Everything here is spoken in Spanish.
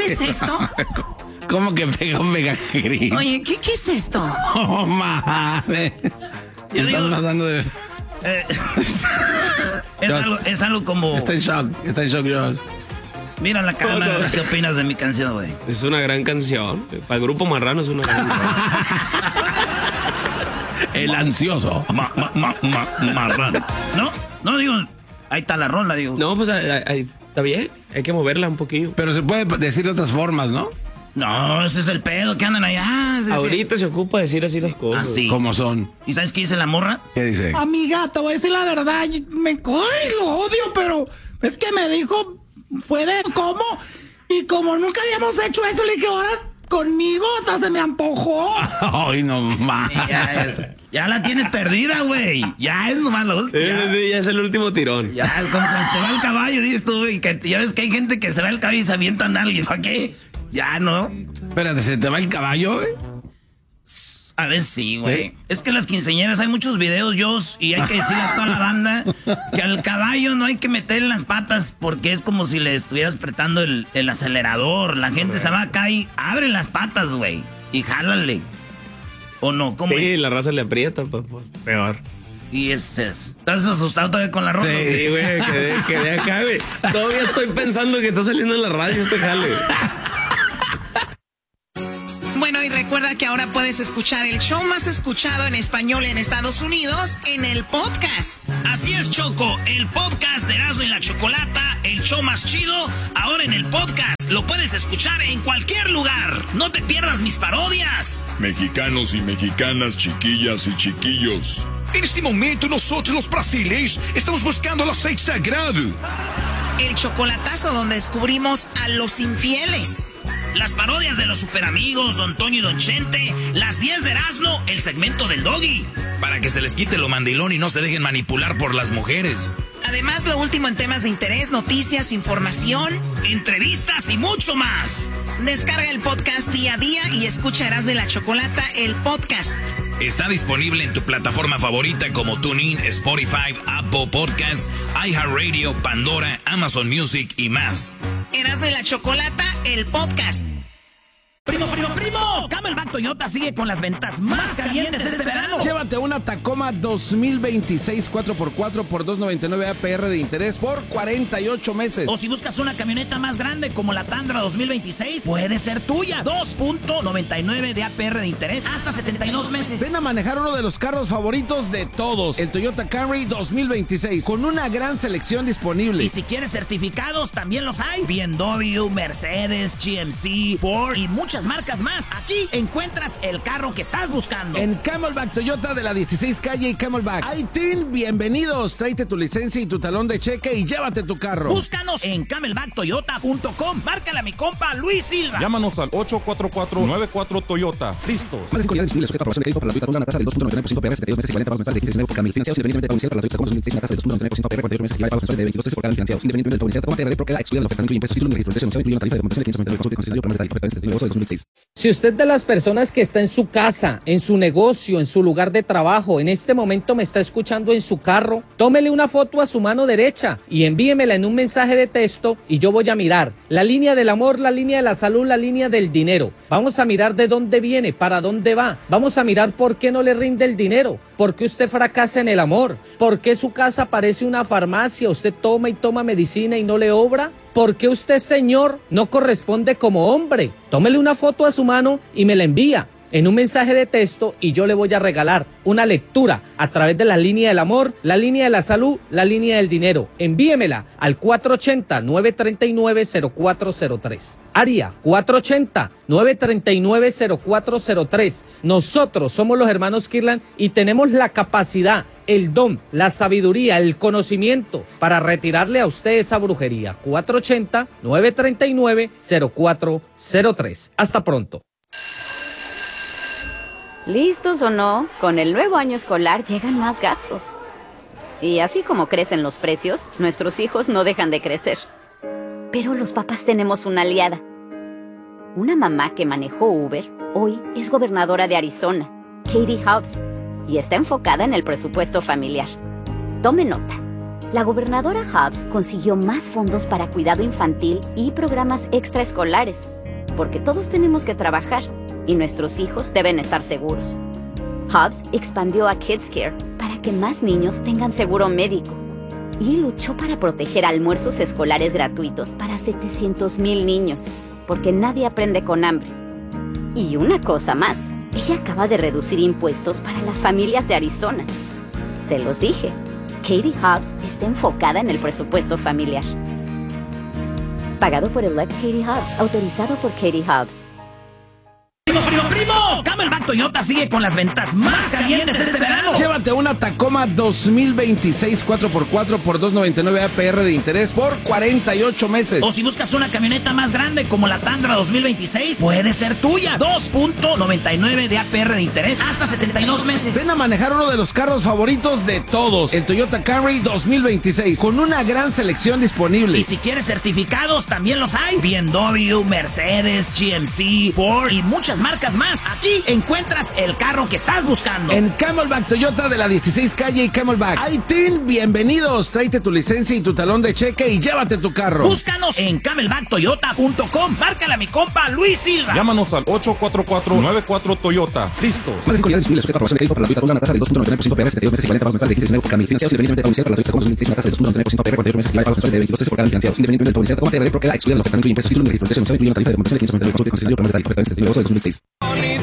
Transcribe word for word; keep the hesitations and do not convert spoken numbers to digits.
es esto? ¿Cómo que pega un mega gris? Oye, ¿qué, qué es esto? Oh, mames. Estamos hablando de... Eh, es, algo, es algo como... Está en shock, está en shock, Dios. Mira la cara, no, no. ¿Qué opinas de mi canción, güey? Es una gran canción. Para el Grupo Marrano es una gran canción. El ansioso. Ma, ma, ma, ma, marrano. No, no digo... Ahí está la rola, digo. No, pues ahí, ahí está bien. Hay que moverla un poquillo. Pero se puede decir de otras formas, ¿no? No, ese es el pedo que andan allá. Ah, ahorita se ocupa decir así las cosas. Así. ¿Cómo son? ¿Y sabes qué dice la morra? ¿Qué dice? Amiga, te voy a decir la verdad. Me ay, lo odio, pero es que me dijo, fue de cómo. Y como nunca habíamos hecho eso, le dije, ahora conmigo hasta se me antojó. Ay, no más. Ya, es, ya la tienes perdida, güey. Ya es nomás lo último. Sí, ya. sí, ya es el último tirón. Ya es como cuando te va el caballo, dices tú, y que ya ves que hay gente que se va el caballo y se avientan a alguien. ¿Para qué? Ya, ¿no? Espérate, ¿se te va el caballo, güey? A ver, sí, güey. ¿Eh? Es que las quinceañeras hay muchos videos, yo, y hay que decirle a toda la banda que al caballo no hay que meterle las patas porque es como si le estuvieras apretando el, el acelerador. La gente se va acá y abre las patas, güey, y jálale. ¿O no? ¿Cómo sí, es? la raza le aprieta, pues, pues peor. Y ese es. ¿Estás asustado todavía con la ropa? Sí, güey, quedé, quedé acá, güey. Todavía estoy pensando que está saliendo en la radio este jale. Bueno, y recuerda que ahora puedes escuchar el show más escuchado en español en Estados Unidos en el podcast. Así es, Choco, el podcast de Erasmo y la Chocolata, el show más chido, ahora en el podcast. Lo puedes escuchar en cualquier lugar. No te pierdas mis parodias. Mexicanos y mexicanas, chiquillas y chiquillos. En este momento nosotros los brasileños estamos buscando el aceite sagrado. El chocolatazo donde descubrimos a los infieles. Las parodias de los superamigos, Don Toño y Don Chente, las diez de Erasmo, el segmento del Doggy. Para que se les quite lo mandilón y no se dejen manipular por las mujeres. Además, lo último en temas de interés, noticias, información, entrevistas y mucho más. Descarga el podcast día a día y escucha Erasmo y la Chocolata, el podcast. Está disponible en tu plataforma favorita como TuneIn, Spotify, Apple Podcasts, iHeartRadio, Pandora, Amazon Music y más. Erasmo y la Chocolata, el podcast. Primo, primo, primo, Camelback Toyota sigue con las ventas más calientes este verano. Llévate una Tacoma dos mil veintiséis cuatro por cuatro por dos noventa y nueve A P R de interés por cuarenta y ocho meses. O si buscas una camioneta más grande como la Tundra dos mil veintiséis, puede ser tuya. dos punto noventa y nueve de A P R de interés hasta setenta y dos meses. Ven a manejar uno de los carros favoritos de todos, el Toyota Camry dos mil veintiséis, con una gran selección disponible. Y si quieres certificados, también los hay. B M W, Mercedes, G M C, Ford y muchas marcas más. Aquí encuentras el carro que estás buscando. En Camelback Toyota de la dieciséis calle y Camelback. ¡Aitin! Bienvenidos. Tráete tu licencia y tu talón de cheque y llévate tu carro. Búscanos en camelback toyota punto com. Márcale a mi compa Luis Silva. Llámanos al ocho cuatro cuatro nueve cuatro Toyota. Listos. Más de cinco unidades disponibles sujeta a aprobación de crédito para la Toyota con una tasa del dos punto noventa y nueve por ciento P R, setenta y dos meses equivalente a pagos mensuales de quince por cada mil financiados, independientemente del pago inicial para la Toyota Tacoma dos mil dieciséis, una tasa del dos punto noventa y nueve por ciento P R, cuarenta y ocho meses equivalente a pagos mensuales de veintidós meses por cada mil financiados, independientemente del pago inicial. Tacoma T R D propiedad excluida del ofertamiento y impuestos, título de registro, precio anunciado, incluye una tarifa de conversión de quinientos noventa y nueve por ciento de concesionario para más detalles, oferta de dos mil dieciséis. Si usted de las personas que está en su casa, en su negocio, en su lugar de trabajo, en este momento me está escuchando en su carro, tómele una foto a su mano derecha y envíemela en un mensaje de texto y yo voy a mirar la línea del amor, la línea de la salud, la línea del dinero. Vamos a mirar de dónde viene, para dónde va. Vamos a mirar por qué no le rinde el dinero, por qué usted fracasa en el amor, por qué su casa parece una farmacia, usted toma y toma medicina y no le obra. ¿Por qué usted, señor, no corresponde como hombre? Tómele una foto a su mano y me la envía en un mensaje de texto y yo le voy a regalar una lectura a través de la línea del amor, la línea de la salud, la línea del dinero. Envíemela al cuatro ocho cero, nueve tres nueve, cero cuatro cero tres. Área cuatro ocho cero, nueve tres nueve, cero cuatro cero tres. Nosotros somos los hermanos Kirlan y tenemos la capacidad, el don, la sabiduría, el conocimiento para retirarle a usted esa brujería. cuatro ocho cero, nueve tres nueve, cero cuatro cero tres. Hasta pronto. ¿Listos o no? Con el nuevo año escolar llegan más gastos. Y así como crecen los precios, nuestros hijos no dejan de crecer. Pero los papás tenemos una aliada. Una mamá que manejó Uber, hoy es gobernadora de Arizona, Katie Hobbs, y está enfocada en el presupuesto familiar. Tome nota. La gobernadora Hobbs consiguió más fondos para cuidado infantil y programas extraescolares, porque todos tenemos que trabajar y nuestros hijos deben estar seguros. Hobbs expandió a KidsCare para que más niños tengan seguro médico y luchó para proteger almuerzos escolares gratuitos para setecientos mil niños, porque nadie aprende con hambre. Y una cosa más, ella acaba de reducir impuestos para las familias de Arizona. Se los dije, Katie Hobbs está enfocada en el presupuesto familiar. Pagado por Elect Katie Hobbs, autorizado por Katie Hobbs. Primo, primo, primo, Camelback Toyota sigue con las ventas más calientes este verano. Llévate una Tacoma dos mil veintiséis cuatro por cuatro por dos noventa y nueve A P R de interés por cuarenta y ocho meses. O si buscas una camioneta más grande como la Tundra dos mil veintiséis, puede ser tuya. dos punto noventa y nueve de A P R de interés hasta setenta y dos meses. Ven a manejar uno de los carros favoritos de todos, el Toyota Camry dos mil veintiséis, con una gran selección disponible. Y si quieres certificados, también los hay. B M W, Mercedes, G M C, Ford y muchas marcas más. Aquí encuentras el carro que estás buscando. En Camelback Toyota de la dieciséis calle y Camelback. ¡Aitin! Bienvenidos. Tráete tu licencia y tu talón de cheque y llévate tu carro. Búscanos en camelback toyota punto com. Márcale a mi compa Luis Silva. Llámanos al ocho cuatro cuatro nueve cuatro Toyota. Listos. Más de cinco unidades disponibles, sujeta a aprobación de crédito para la Toyota Tundra, una tasa del dos punto noventa y nueve por ciento P R, setenta y dos meses equivalente a pagos mensuales de quince por Camil Financiados, independientemente de pago inicial para la Toyota Tacoma dos mil dieciséis, una tasa del dos punto noventa y nueve por ciento P R, cuarenta y ocho meses equivalente a pagos mensuales de veintidós pesos por cada financiados, independientemente del pago inicial. Tacoma T R D propiedad excluida de la oferta, no incluye impuestos, título de registro de emisión, incluye una tarifa de demostración de quince por ciento del consumo y concesionario, programas de tarifa, oferta en este nivel de dos mil dieciséis.